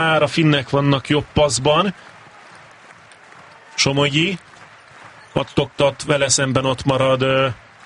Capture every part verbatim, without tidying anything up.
A finnek vannak jobb passzban. Somogyi pattogtat, vele szemben ott marad uh,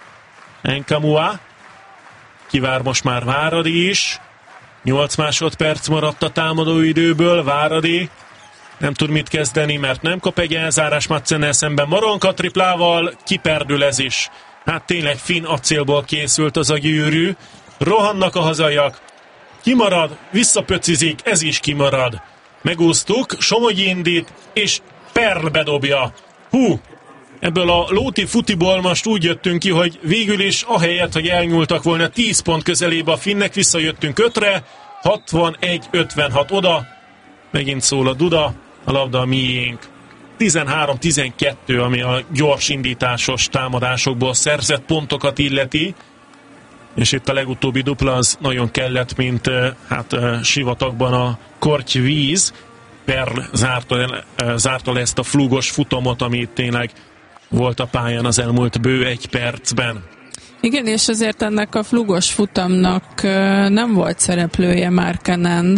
Enkamua. Kivár most már Váradi is. nyolc másodperc maradt a támadó időből. Váradi nem tud mit kezdeni, mert nem kap egy elzárás Madsenel szemben. Maronka triplával, kiperdül ez is. Hát tényleg finn acélból készült az a gyűrű. Rohannak a hazaiak. Kimarad, visszapöcizik, ez is kimarad. Megúsztuk, Somogyi indít, és Perl bedobja. Hú, ebből a lóti futiból most úgy jöttünk ki, hogy végül is ahelyett, hogy elnyúltak volna tíz pont közelébe a finnek, visszajöttünk ötre, hatvanegy ötvenhat oda. Megint szól a duda, a labda a miénk. tizenhárom tizenkettő, ami a gyors indításos támadásokból szerzett pontokat illeti. És itt a legutóbbi dupla az nagyon kellett, mint hát sivatagban a kortyvíz. Perl zárta, zárta le ezt a flúgos futamot, ami tényleg volt a pályán az elmúlt bő egy percben. Igen, és azért ennek a flúgos futamnak nem volt szereplője Markkanen,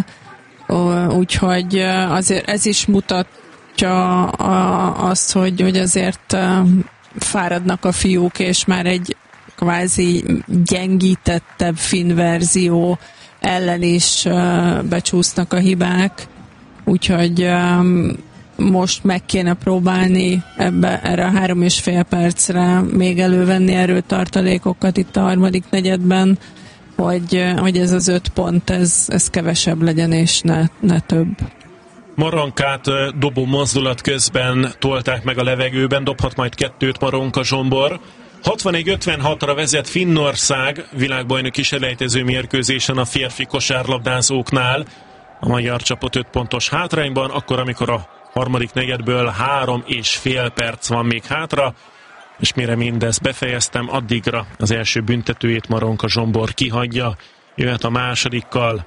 úgyhogy azért ez is mutatja azt, hogy, hogy azért fáradnak a fiúk, és már egy kvázi gyengítettebb finn verzió ellen is becsúsznak a hibák, úgyhogy most meg kéne próbálni ebbe, erre a három és fél percre még elővenni erőtartalékokat itt a harmadik negyedben, hogy, hogy ez az öt pont, ez, ez kevesebb legyen és ne, ne több. Maronkát dobó mozdulat közben tolták meg a levegőben, dobhat majd kettőt Maronka Zsombor. hatvanegy ötvenhatra vezet Finnország világbajnoki selejtező mérkőzésen a férfi kosárlabdázóknál. A magyar csapat öt pontos hátrányban, akkor amikor a harmadik negyedből három és fél perc van még hátra, és mire mindezt befejeztem, addigra az első büntetőjét Maronka Zsombor kihagyja, jöhet a másodikkal.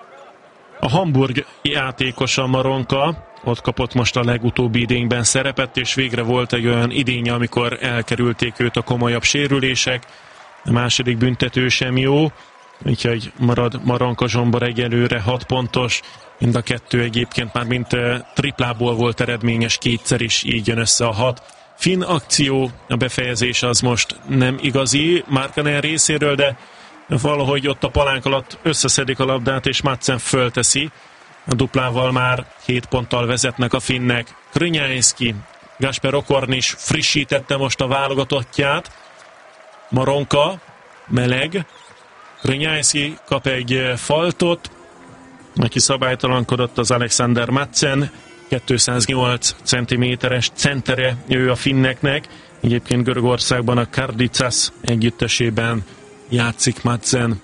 A Hamburg játékosa Maronka, ott kapott most a legutóbbi idényben szerepet, és végre volt egy olyan idénye, amikor elkerülték őt a komolyabb sérülések. A második büntető sem jó, úgyhogy marad Maronka Zsombor egyelőre hat pontos, mind a kettő egyébként már mint triplából volt eredményes kétszer is, így jön össze a hat. Finn akció, a befejezés az most nem igazi Markkanen részéről, de valahogy ott a palánk alatt összeszedik a labdát, és Madsen fölteszi. A duplával már hét ponttal vezetnek a finnek. Krönyájszki, Gasper Okorn is frissítette most a válogatottját. Maronka, meleg. Krönyájszki kap egy faltot, aki szabálytalankodott, az Alexander Madsen, kétszáznyolc centiméteres centere ő a finneknek. Egyébként Görögországban a Kardicas együttesében játszik Madsen.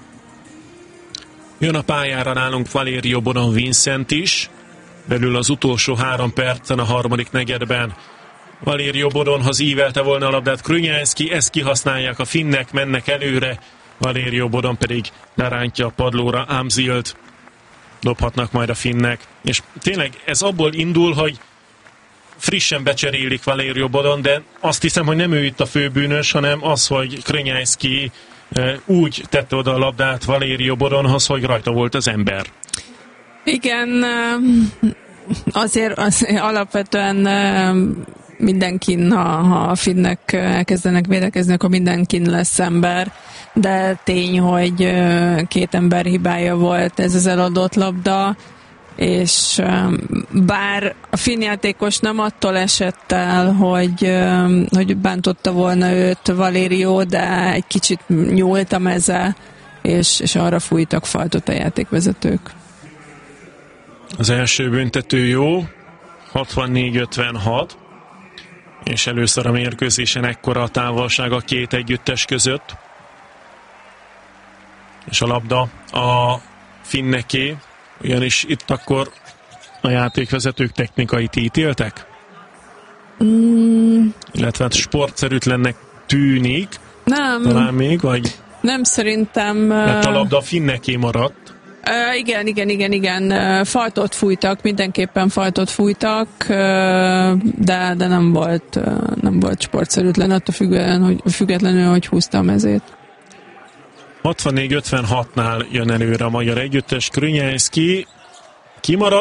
Jön a pályára nálunk Valerio Bodon Vincent is, belül az utolsó három percen a harmadik negyedben. Valerio Bodonhoz ívelte volna a labdát Krönyájszki, ezt kihasználják a finnek, mennek előre, Valerio Bodon pedig lerántja a padlóra Amsilt. Dobhatnak majd a finnek. És tényleg ez abból indul, hogy frissen becserélik Valerio Bodon, de azt hiszem, hogy nem ő itt a főbűnös, hanem az, hogy Krönyájszki úgy tette oda a labdát Valerio Bodonhoz, hogy rajta volt az ember. Igen, azért, azért alapvetően mindenkin, ha, ha a finnek elkezdenek védekezni, akkor mindenkin lesz ember, de tény, hogy két ember hibája volt ez az eladott labda, és bár a finn játékos nem attól esett el, hogy, hogy bántotta volna őt Valerio, de egy kicsit nyúlt a meze, és, és arra fújtak faltot a játékvezetők. Az első büntető jó, hatvannégy ötvenhat, és először a mérkőzésen ekkora a távolság a két együttes között. És a labda a finneké, ugyanis itt akkor a játékvezetők technikait ítéltek? Mm. Illetve hát sportszerűtlennek tűnik. Nem. Talán még, vagy? Nem, szerintem... Mert a labda a finneké maradt. Uh, igen, igen, igen, igen. Uh, faltot fújtak, mindenképpen faltot fújtak, uh, de, de nem volt, uh, nem volt sportszerűtlen, attól függően, hogy, függetlenül, hogy húzta a mezét. hatvannégy ötvenhatnál jön előre a magyar együttes. Krönyájszki kimarad.